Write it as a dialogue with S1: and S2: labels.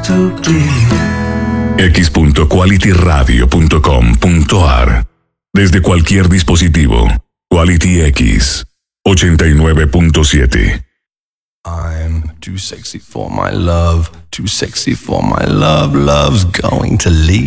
S1: to be.
S2: x.qualityradio.com.ar. Desde cualquier dispositivo. Quality X 89.7.
S1: I'm too sexy for my love, too sexy for my love. Love's going to leave.